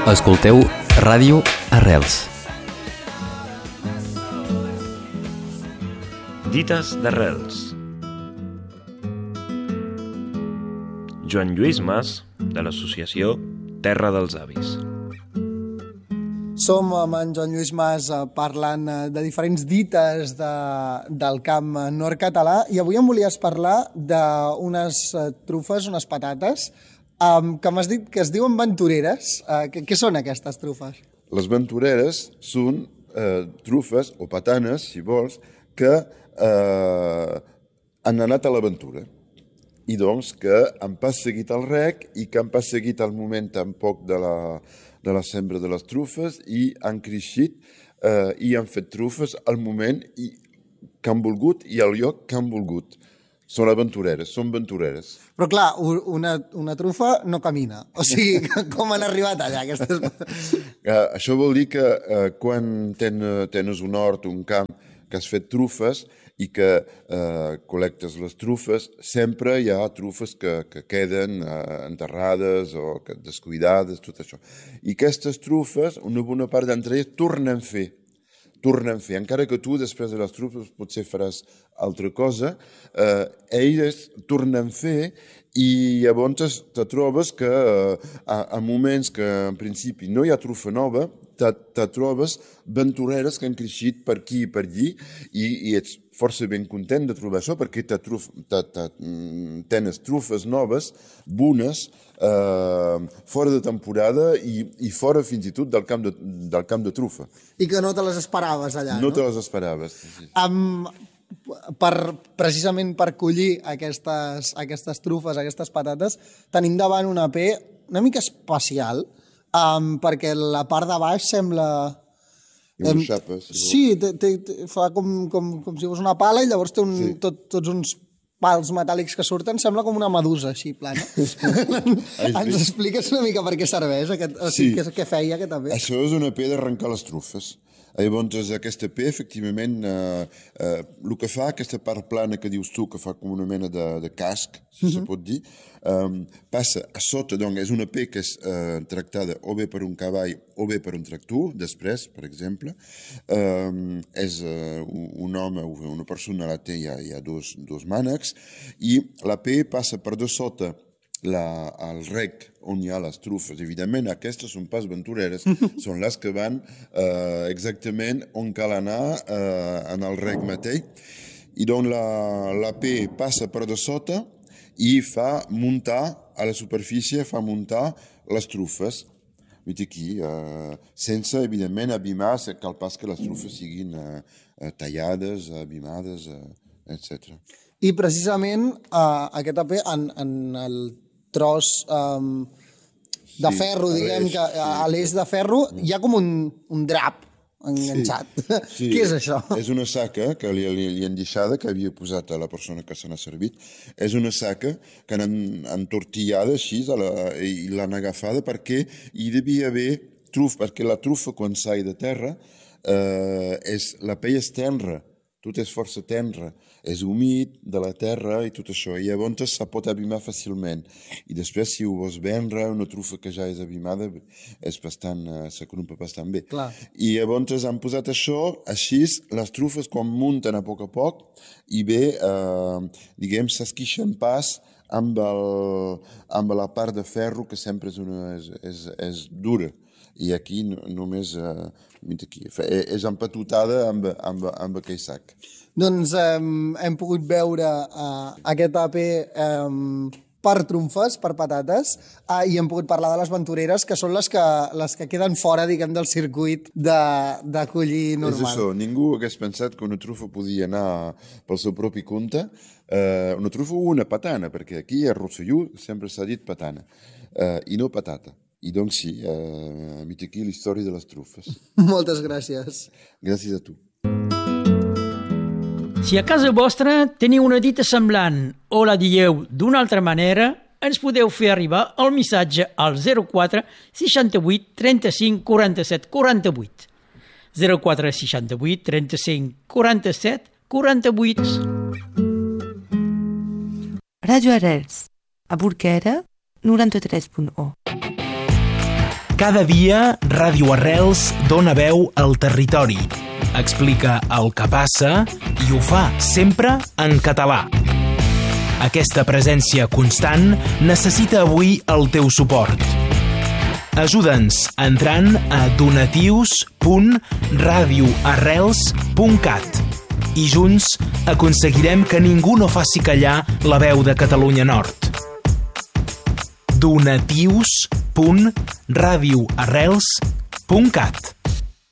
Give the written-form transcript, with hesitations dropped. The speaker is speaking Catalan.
Escolteu Ràdio Arrels. Dites d'Arrels. Joan Lluís Mas, de l'associació Terra dels Avis. Som amb en Joan Lluís Mas parlant de diferents dites del camp nord-català i avui em volies parlar d'unes trufes, unes patates, que m'has dit que es diuen ventureres. Què són aquestes trufes? Les ventureres són trufes o patanes, si vols, que han anat a l'aventura. I doncs que han pas seguit el rec i que han pas seguit el moment tampoc de la sembra de les trufes i han creixit i han fet trufes al moment que han volgut i al lloc que han volgut. Són aventureres, són ventureres. Però clar, una trufa no camina. O sigui, com han arribat allà aquestes... Això vol dir que quan tens un hort, un camp, que has fet trufes i que col·lectes les trufes, sempre hi ha trufes que queden enterrades o descuidades, tot això. I aquestes trufes, una bona part d'entre elles, tornen a fer. Encara que tu, després de les trufes, potser faràs altra cosa, elles tornen a fer i llavors te trobes que a moments que en principi no hi ha trufa nova, te trobes ventureres que han creixit per aquí i per allí i ets força ben content de trobar això perquè tens trufes noves, bones, fora de temporada i fora fins i tot del camp de trufa. I que no te les esperaves allà, no? No te les esperaves. Sí. Precisament per collir aquestes trufes, aquestes patates, tenim davant una AP una mica especial, perquè la part de baix sembla... Una xapa. Sí, fa com si fos una pala i llavors té tots uns pals metàl·lics que surten, sembla com una medusa així plana. Ens expliques una mica per què serveix, què feia aquest AP? Això és una AP d'arrencar les trufes. Llavors, aquesta AP, efectivament, el que fa, aquesta part plana que dius tu, que fa com una mena de casc, si se pot dir, passa a sota, doncs és una AP que és tractada o bé per un cavall o bé per un tractor, després, per exemple. És un home o una persona la té, hi ha dos mànecs, i l'AP passa per de sota al rec on hi ha les trufes. Evidentment, aquestes són pas ventureres, són les que van exactament on cal anar en el rec mateix. I doncs l'AP passa per de sota i fa muntar a la superfície, fa muntar les trufes. Aquí, sense, evidentment, abimar, cal pas que les trufes siguin tallades, abimades, etc. I precisament aquest AP en el tros de ferro, diguem que a l'eix de ferro hi ha com un drap enganxat. Sí. Què és això? És una saca que li han deixada, que havia posat a la persona que se n'ha servit. És una saca que han entortillada així i l'han agafada perquè hi devia haver trufa, perquè la trufa quan sai de terra, la pell és tenra. Tot és força tenra, és humit de la terra i tot això, i llavors se pot abimar fàcilment. I després, si ho vols vendre, una trufa que ja és abimada, s'acrumpa bastant bé. Clar. I llavors han posat això, així, les trufes quan munten a poc, i bé, diguem, s'esquixen pas amb la part de ferro, que sempre és dura. I aquí només és empatutada amb aquell sac. Doncs hem pogut veure aquest AP per trumfes, per patates, i hem pogut parlar de les ventureres, que són les que queden fora, diguem, del circuit de collir normal. És això, ningú hagués pensat que una trufa podia anar pel seu propi compte, una trufa o una patana, perquè aquí a Rosselló sempre s'ha dit patana, i no patata. I doncs sí, aquí la història de les trufes. Moltes gràcies. Gràcies a tu. Si a casa vostra teniu una dita semblant o la dieu d'una altra manera, ens podeu fer arribar el missatge al 04 68 35 47 48. 04 68 35 47 48. Ràdio Arrels, a Burquera, 93.1. Cada dia, Ràdio Arrels dona veu al territori, explica el que passa i ho fa sempre en català. Aquesta presència constant necessita avui el teu suport. Ajuda'ns entrant a donatius.radioarrels.cat i junts aconseguirem que ningú no faci callar la veu de Catalunya Nord. donatius.radioarrels.cat